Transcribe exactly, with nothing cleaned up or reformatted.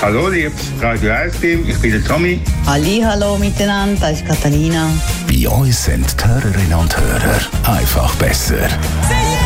Hallo, liebes Radio eins Team, ich bin der Tommy. Hallihallo miteinander, das ist Katharina. Bei uns sind die Hörerinnen und Hörer einfach besser.